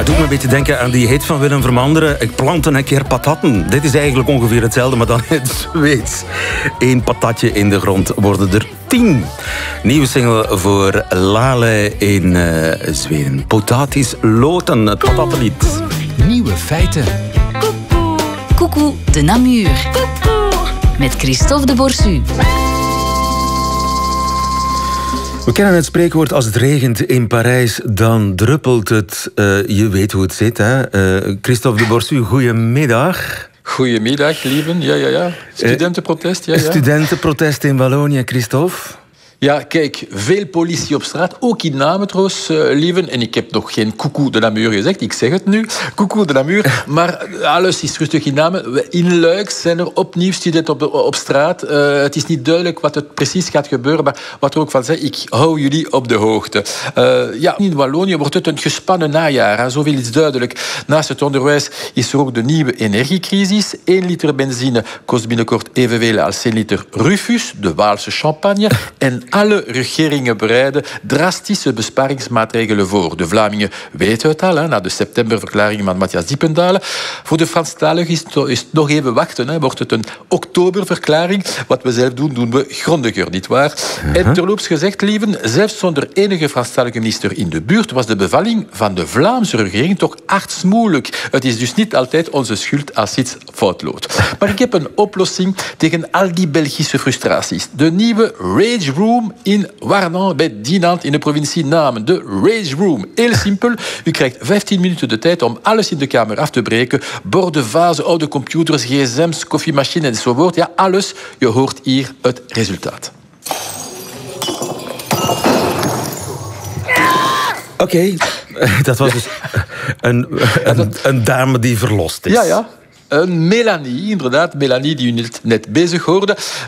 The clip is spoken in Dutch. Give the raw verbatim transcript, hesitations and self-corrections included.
Het doet me een beetje denken aan die hit van Willem Vermanderen. Ik plantte een keer patatten. Dit is eigenlijk ongeveer hetzelfde, maar dan in het Zweeds. Eén patatje in de grond worden er tien. Nieuwe single voor Lale in uh, Zweden. Potatis loten, het patattenlied. Nieuwe feiten. Coucou de Namur. Met Christophe de Borsu. We kennen het spreekwoord: als het regent in Parijs, dan druppelt het. Uh, je weet hoe het zit, hè? Uh, Christophe de Borsu, goedemiddag. Goedemiddag, lieven. Ja, ja, ja. Studentenprotest, ja, ja. Studentenprotest in Wallonië, Christophe. Ja, kijk, veel politie op straat, ook in Namen trouwens, uh, lieven. En ik heb nog geen coucou de Namur gezegd, ik zeg het nu, coucou de Namur. Maar alles is rustig in Namen. In Luik zijn er opnieuw studenten op, op straat. Uh, het is niet duidelijk wat er precies gaat gebeuren, maar wat er ook van zei, ik hou jullie op de hoogte. Uh, ja, in Wallonië wordt het een gespannen najaar, hè. Zoveel is duidelijk. Naast het onderwijs is er ook de nieuwe energiecrisis. Eén liter benzine kost binnenkort evenveel als één liter Rufus, de Waalse champagne. En alle regeringen bereiden drastische besparingsmaatregelen voor. De Vlamingen weten het al, hè, na de septemberverklaring van Matthias Diependalen. Voor de Franstaligen is het, is het nog even wachten. Hè. Wordt het een oktoberverklaring? Wat we zelf doen, doen we grondiger, nietwaar? Uh-huh. En terloops gezegd, lieven, zelfs zonder enige Franstalige minister in de buurt was de bevalling van de Vlaamse regering toch artsmoeilijk. Het is dus niet altijd onze schuld als iets fout loopt. Maar ik heb een oplossing tegen al die Belgische frustraties. De nieuwe Rage Room in Warnan bij Dinant in de provincie Namen. De Rage Room. Heel simpel. U krijgt vijftien minuten de tijd om alles in de kamer af te breken. Borden, vazen, oude computers, gsm's, koffiemachine enzovoort. Ja, alles. Je hoort hier het resultaat. Oké, okay. Dat was dus een, een, een dame die verlost is. Ja, ja. Een Melanie, inderdaad. Melanie die u net, net bezig hoorde.